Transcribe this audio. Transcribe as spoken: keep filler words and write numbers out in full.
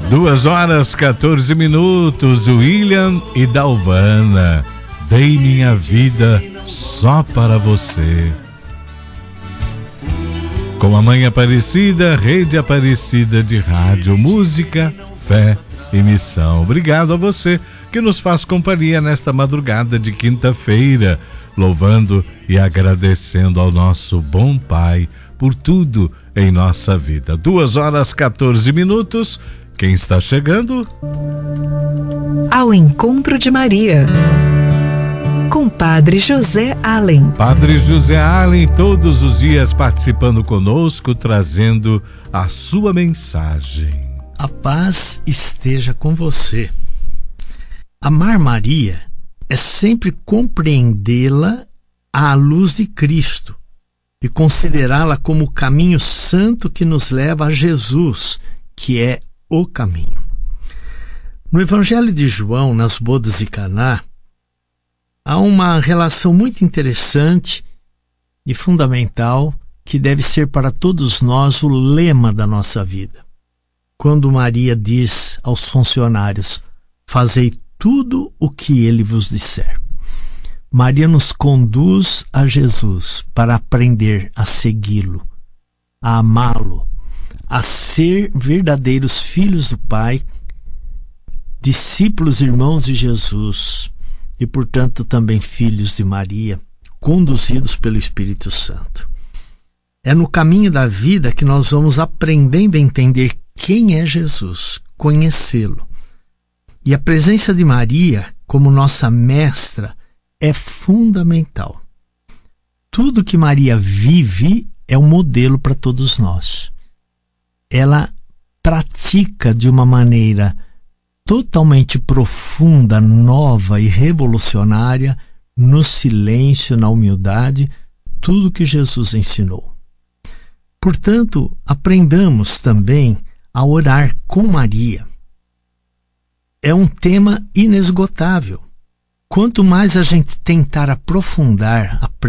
Duas horas, quatorze minutos, William e Dalvana. Dei minha vida só para você. Com a Mãe Aparecida, Rede Aparecida de Rádio, Música, Fé e Missão. Obrigado a você que nos faz companhia nesta madrugada de quinta-feira, louvando e agradecendo ao nosso bom Pai por tudo em nossa vida. Duas horas, quatorze minutos. Quem está chegando? Ao encontro de Maria, com Padre José Allen. Padre José Allen, todos os dias participando conosco, trazendo a sua mensagem. A paz esteja com você. Amar Maria é sempre compreendê-la à luz de Cristo e considerá-la como o caminho santo que nos leva a Jesus, que é o caminho. No Evangelho de João, nas bodas de Caná, há uma relação muito interessante e fundamental que deve ser para todos nós o lema da nossa vida. Quando Maria diz aos funcionários: fazei tudo o que ele vos disser. Maria nos conduz a Jesus para aprender a segui-lo, a amá-lo, a ser verdadeiros filhos do Pai, discípulos irmãos de Jesus e, portanto, também filhos de Maria, conduzidos pelo Espírito Santo. É no caminho da vida que nós vamos aprendendo a entender quem é Jesus, conhecê-lo. E a presença de Maria como nossa mestra é fundamental. Tudo que Maria vive é um modelo para todos nós. Ela pratica de uma maneira totalmente profunda, nova e revolucionária, no silêncio, na humildade, tudo que Jesus ensinou. Portanto, aprendamos também a orar com Maria. É um tema inesgotável. Quanto mais a gente tentar aprofundar a